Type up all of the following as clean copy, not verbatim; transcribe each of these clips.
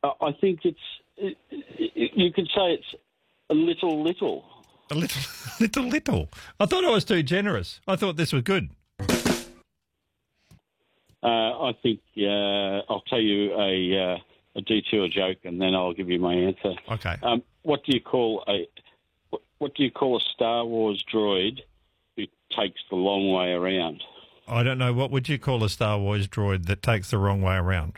I think you could say it's a little. A little. I thought I was too generous. I thought this was good. I think I'll tell you a detour joke, and then I'll give you my answer. Okay. What do you call a Star Wars droid who takes the long way around? I don't know. What would you call a Star Wars droid that takes the wrong way around?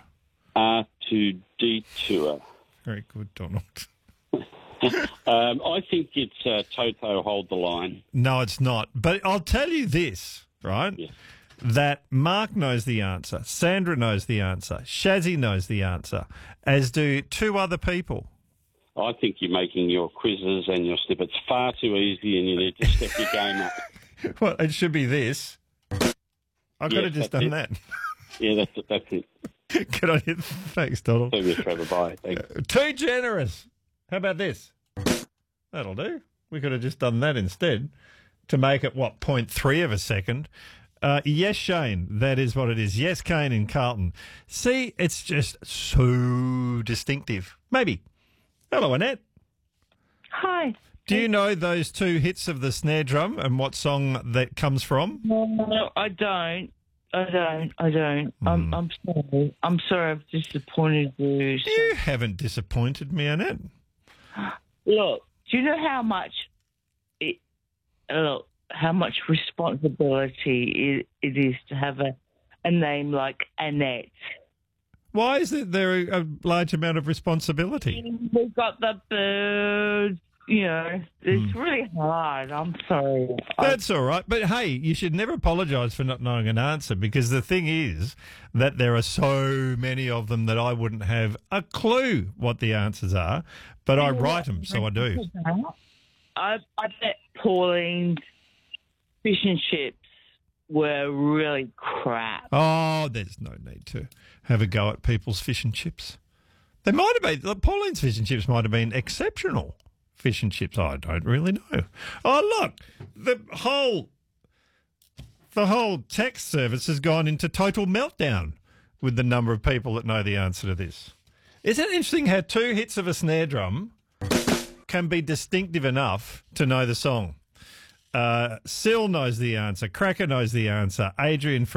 R2-D2. Very good, Donald. I think it's Toto Hold the Line. No, it's not. But I'll tell you this, right? Yeah. That Mark knows the answer, Sandra knows the answer, Shazzy knows the answer, as do two other people. I think you're making your quizzes and your snippets far too easy, and you need to step your game up. Well, it should be this. I could have just done that. Yeah, that's it. Good on you. Thanks, Donald. See you, Trevor. Bye. Thanks. Too generous. How about this? That'll do. We could have just done that instead to make it, 0.3 of a second. Yes, Shane, that is what it is. Yes, Kane in Carlton. See, it's just so distinctive. Maybe. Hello, Annette. Hi. Do you know those two hits of the snare drum and what song that comes from? No, I don't. I'm sorry. I'm sorry I've disappointed you. You haven't disappointed me, Annette. Look, do you know how much responsibility it is to have a name like Annette? Why is there a large amount of responsibility? We've got the birds, it's really hard. I'm sorry. That's all right. But, hey, you should never apologise for not knowing an answer, because the thing is that there are so many of them that I wouldn't have a clue what the answers are, but I write them, so I do. I bet Pauline's fish and chips were really crap. Oh, there's no need to have a go at people's fish and chips. They might have been. Pauline's fish and chips might have been exceptional fish and chips. I don't really know. Oh, look, the whole text service has gone into total meltdown with the number of people that know the answer to this. Isn't it interesting how two hits of a snare drum can be distinctive enough to know the song? Sil knows the answer. Cracker knows the answer. Adrian from